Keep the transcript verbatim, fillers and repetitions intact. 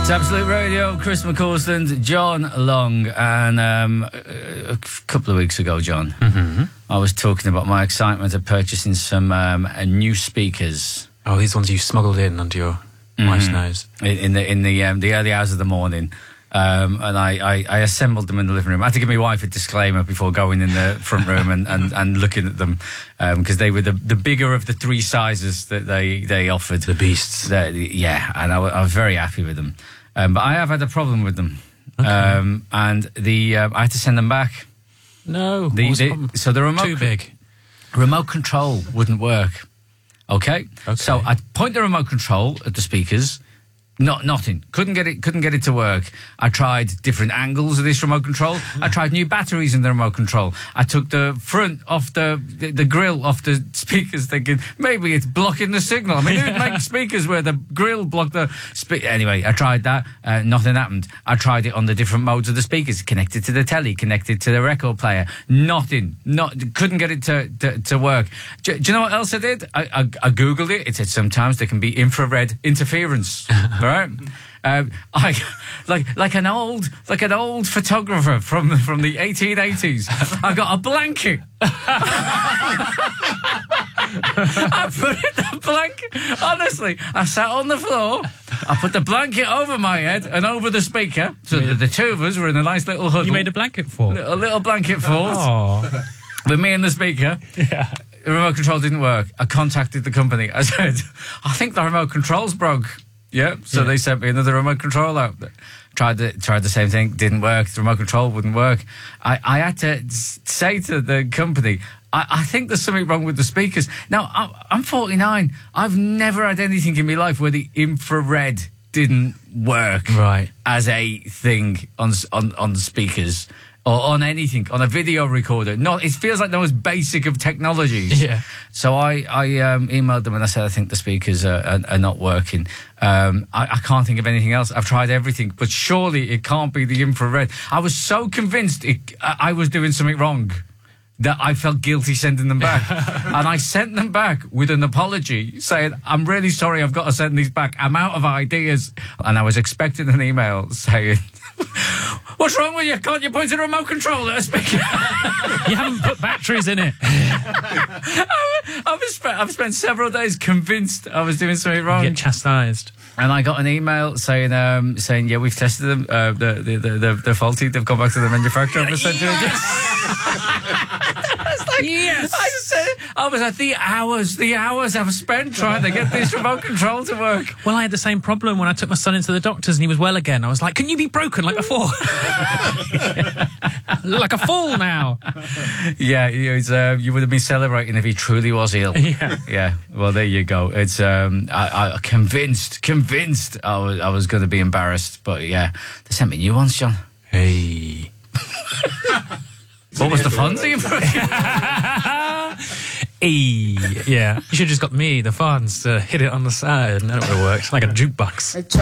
It's Absolute Radio, Chris McCausland, John Long, and um, a couple of weeks ago, John, mm-hmm. I was talking about my excitement of purchasing some um, uh, new speakers. Oh, these ones you smuggled in under your mm-hmm. wife's nose in, in the in the um, the early hours of the morning. Um, and I, I, I assembled them in the living room. I had to give my wife a disclaimer before going in the front room and, and, and looking at them, because um, they were the, the bigger of the three sizes that they, they offered. The beasts. The, yeah, and I, I was very happy with them. Um, but I have had a problem with them. Okay. Um, and the uh, I had to send them back. No. The, what was the, the problem? so the remote Too big. Remote control wouldn't work. Okay? Okay. So I'd point the remote control at the speakers. Not nothing. Couldn't get it. Couldn't get it to work. I tried different angles of this remote control. I tried new batteries in the remote control. I took the front off the the, the grill off the speakers, thinking maybe it's blocking the signal. I mean, who'd make speakers where the grill blocked the speaker? Anyway, I tried that. Uh, nothing happened. I tried it on the different modes of the speakers, connected to the telly, connected to the record player. Nothing. Not couldn't get it to to, to work. Do, do you know what else I did? I, I, I googled it. It said sometimes there can be infrared interference. Right, um, I like like an old like an old photographer from from the eighteen eighties. I got a blanket. I put it the blanket. Honestly, I sat on the floor. I put the blanket over my head and over the speaker, so that the two of us were in a nice little huddle. You made a blanket fort. A little blanket fort. Oh, with me and the speaker. Yeah. The remote control didn't work. I contacted the company. I said, I think the remote control's broke. Yeah, so yeah. they sent me another remote control out. Tried the, tried the same thing, didn't work. The remote control wouldn't work. I, I had to say to the company, I, I think there's something wrong with the speakers. Now, I, I'm forty-nine. I've never had anything in my life where the infrared didn't work right. as a thing on on, on speakers. Or on anything, on a video recorder. No, it feels like the most basic of technologies. Yeah. So I, I um, emailed them and I said, I think the speakers are, are, are not working. Um, I, I can't think of anything else. I've tried everything, but surely it can't be the infrared. I was so convinced it, I, I was doing something wrong that I felt guilty sending them back. And I sent them back with an apology saying, I'm really sorry, I've got to send these back. I'm out of ideas. And I was expecting an email saying, what's wrong with you? Can't you point a remote control at a speaker? You haven't put batteries in it. I've, spent, I've spent several days convinced I was doing something wrong. You get chastised. And I got an email saying, um, saying, yeah, we've tested them. Uh, the, the, the, the, they're faulty. They've gone back to the manufacturer. And sent Yes. like, yes. I said, I was like, the hours, the hours I've spent trying to get this remote control to work. Well, I had the same problem when I took my son into the doctor's and he was well again. I was like, can you be broken like before? Like a fool now. Yeah, it was, uh, you would have been celebrating if he truly was ill. Yeah. Yeah. Well, there you go. It's um, I, I convinced, convinced I was I was going to be embarrassed, but yeah, they sent me new ones, John. Hey. What was the Fonzie? E. Yeah. You should have just got me, the funds, to hit it on the side, and that would have worked like a jukebox.